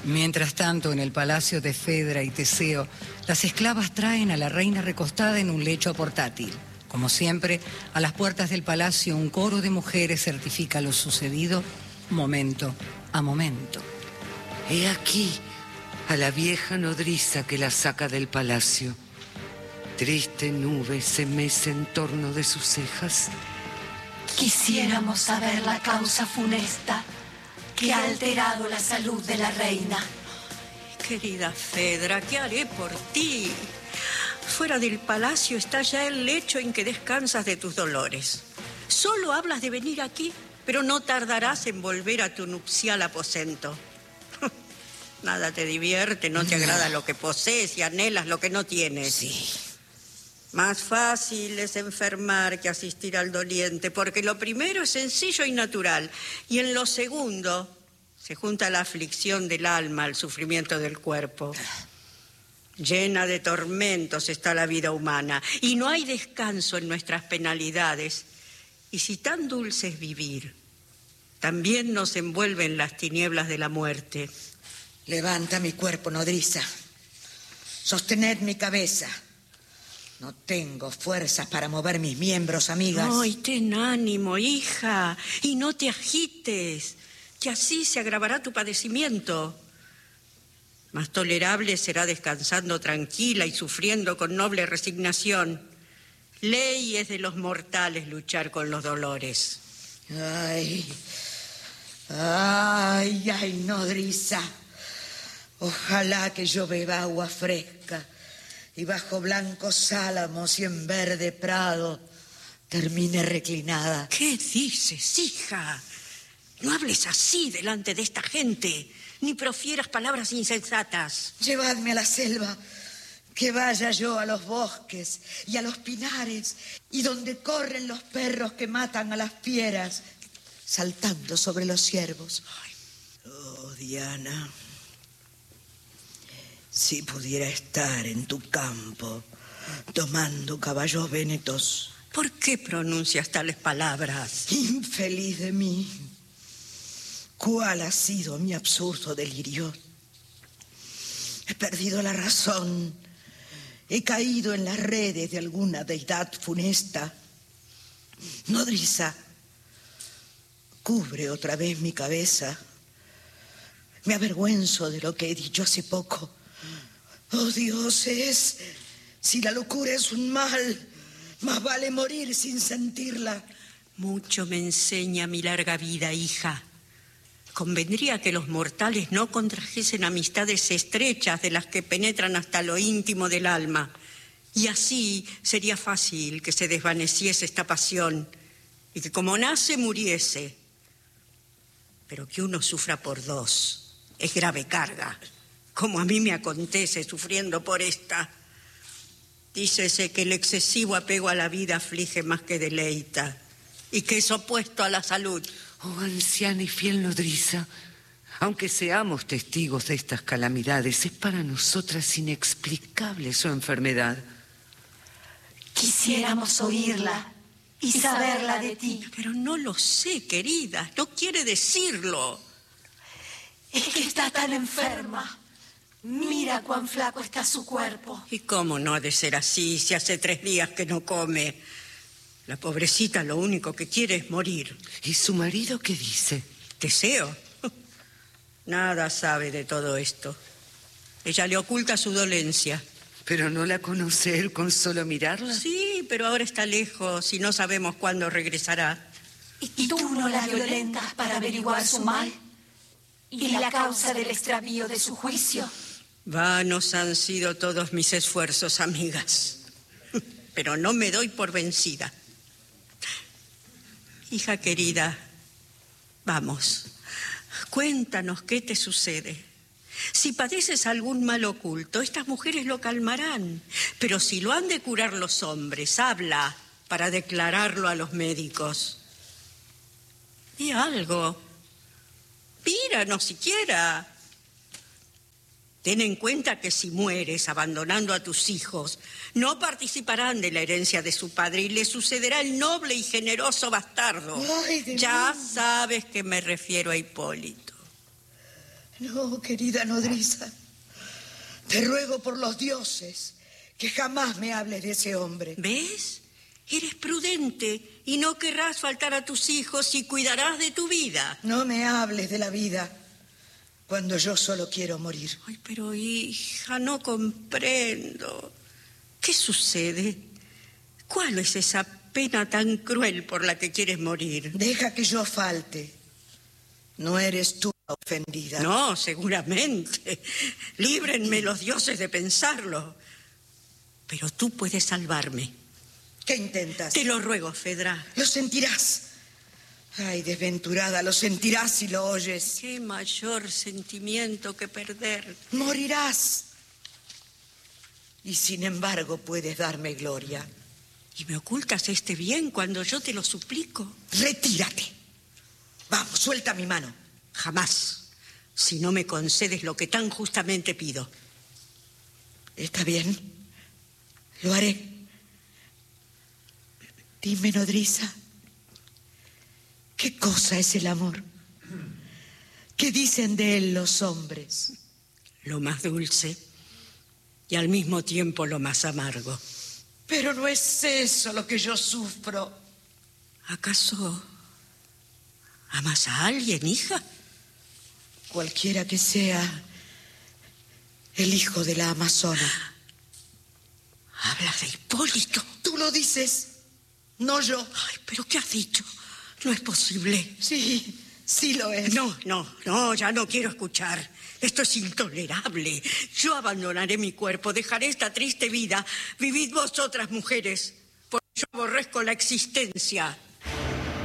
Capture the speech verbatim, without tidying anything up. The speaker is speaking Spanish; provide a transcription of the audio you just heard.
Mientras tanto, en el palacio de Fedra y Teseo, las esclavas traen a la reina recostada en un lecho portátil. Como siempre, a las puertas del palacio un coro de mujeres certifica lo sucedido momento a momento. He aquí a la vieja nodriza que la saca del palacio. Triste nube se mece en torno de sus cejas. Quisiéramos saber la causa funesta que ha alterado la salud de la reina. Querida Fedra, ¿qué haré por ti? Fuera del palacio está ya el lecho en que descansas de tus dolores. Solo hablas de venir aquí, pero no tardarás en volver a tu nupcial aposento. Nada te divierte, no te agrada lo que posees y anhelas lo que no tienes. Sí. Más fácil es enfermar que asistir al doliente, porque lo primero es sencillo y natural, y en lo segundo se junta la aflicción del alma al sufrimiento del cuerpo. Llena de tormentos está la vida humana, y no hay descanso en nuestras penalidades. Y si tan dulce es vivir, también nos envuelven las tinieblas de la muerte. Levanta mi cuerpo, nodriza. Sostened mi cabeza. No tengo fuerzas para mover mis miembros, amigas. Ay, ten ánimo, hija, y no te agites, que así se agravará tu padecimiento. Más tolerable será descansando tranquila y sufriendo con noble resignación. Ley es de los mortales luchar con los dolores. Ay, ay, ay, nodriza. Ojalá que yo beba agua fresca y bajo blancos álamos y en verde prado termine reclinada. ¿Qué dices, hija? No hables así delante de esta gente, ni profieras palabras insensatas. Llevadme a la selva, que vaya yo a los bosques y a los pinares, y donde corren los perros que matan a las fieras, saltando sobre los ciervos. Ay. Oh, Diana, si pudiera estar en tu campo, tomando caballos vénetos. ¿Por qué pronuncias tales palabras? Infeliz de mí. ¿Cuál ha sido mi absurdo delirio? He perdido la razón. He caído en las redes de alguna deidad funesta. Nodriza, cubre otra vez mi cabeza. Me avergüenzo de lo que he dicho hace poco. Oh, dioses, si la locura es un mal, más vale morir sin sentirla. Mucho me enseña mi larga vida, hija. Convendría que los mortales no contrajesen amistades estrechas de las que penetran hasta lo íntimo del alma. Y así sería fácil que se desvaneciese esta pasión y que como nace muriese. Pero que uno sufra por dos es grave carga, como a mí me acontece sufriendo por esta. Dícese que el excesivo apego a la vida aflige más que deleita y que es opuesto a la salud. Oh, anciana y fiel nodriza, aunque seamos testigos de estas calamidades, es para nosotras inexplicable su enfermedad. Quisiéramos oírla y saberla de ti. Pero no lo sé, querida, no quiere decirlo. Es que está tan enferma. Mira cuán flaco está su cuerpo. ¿Y cómo no ha de ser así si hace tres días que no come? La pobrecita lo único que quiere es morir. ¿Y su marido qué dice? Teseo. Nada sabe de todo esto. Ella le oculta su dolencia. ¿Pero no la conoce él con solo mirarla? Sí, pero ahora está lejos y no sabemos cuándo regresará. ¿Y tú no la violentas para averiguar su mal? ¿Y la causa del extravío de su juicio? Vanos han sido todos mis esfuerzos, amigas. Pero no me doy por vencida. Hija querida, vamos, cuéntanos qué te sucede. Si padeces algún mal oculto, estas mujeres lo calmarán. Pero si lo han de curar los hombres, habla para declararlo a los médicos. Di algo. Míranos siquiera. Ten en cuenta que si mueres abandonando a tus hijos, no participarán de la herencia de su padre y le sucederá el noble y generoso bastardo. Ay, ya mí. Sabes que me refiero a Hipólito. No, querida nodriza. Te ruego por los dioses que jamás me hables de ese hombre. ¿Ves? Eres prudente y no querrás faltar a tus hijos y cuidarás de tu vida. No me hables de la vida cuando yo solo quiero morir. Ay, pero hija, no comprendo. ¿Qué sucede? ¿Cuál es esa pena tan cruel por la que quieres morir? Deja que yo falte. No eres tú la ofendida. No, seguramente. Líbrenme los dioses de pensarlo. Pero tú puedes salvarme. ¿Qué intentas? Te lo ruego, Fedra. Lo sentirás. Ay, desventurada, lo sentirás si lo oyes. Qué mayor sentimiento que perder. Morirás. Y sin embargo puedes darme gloria. ¿Y me ocultas este bien cuando yo te lo suplico? Retírate. Vamos, suelta mi mano. Jamás, si no me concedes lo que tan justamente pido. Está bien. Lo haré. Dime, nodriza, ¿qué cosa es el amor? ¿Qué dicen de él los hombres? Lo más dulce y al mismo tiempo lo más amargo. Pero no es eso lo que yo sufro. ¿Acaso amas a alguien, hija? Cualquiera que sea el hijo de la amazona. Hablas de Hipólito. Tú lo dices, no yo. Ay, ¿pero qué has dicho? No es posible. Sí, sí lo es. No, no, no, ya no quiero escuchar. Esto es intolerable. Yo abandonaré mi cuerpo, dejaré esta triste vida. Vivid vosotras, mujeres, porque yo aborrezco la existencia.